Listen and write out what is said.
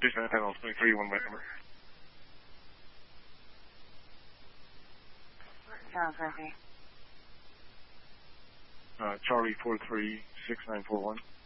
Station Antenna 23, one minute number. Sounds okay. Charlie 436941.